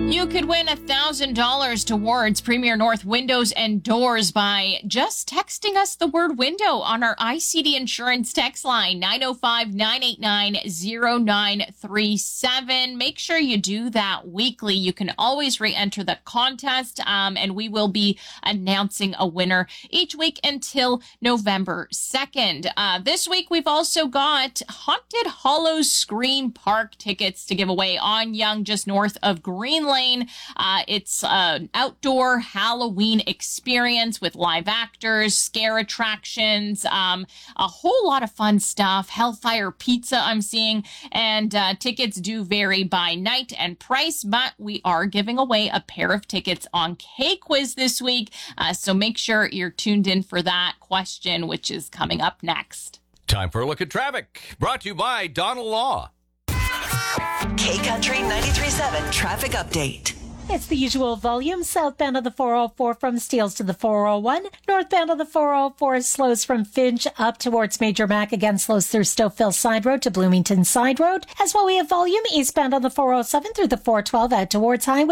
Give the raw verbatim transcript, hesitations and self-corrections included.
You could win one thousand dollars towards Premier North Windows and Doors by just texting us the word window on our I C D Insurance text line, nine oh five, nine eight nine, oh nine three seven. Make sure you do that weekly. You can always re-enter the contest, um, and we will be announcing a winner each week until November second. Uh, this week, we've also got Haunted Hollows Scream Park tickets to give away on Yonge, just north of Green Lane. Uh, it's an outdoor Halloween experience with live actors, scare attractions, um, a whole lot of fun stuff. Hellfire Pizza, I'm seeing, and uh, tickets do vary by night and price, but we are giving away a pair of tickets on K-Quiz this week, uh, so make sure you're tuned in for that question, which is coming up next. Time for a look at traffic, brought to you by Donald Law. K-Country ninety-three point seven traffic update. It's the usual volume. Southbound of the four oh four from Steeles to the four oh one. Northbound of the four oh four slows from Finch up towards Major Mac. Again, slows through Stouffville Side Road to Bloomington Side Road. As well, we have volume eastbound on the four oh seven through the four twelve out towards Highway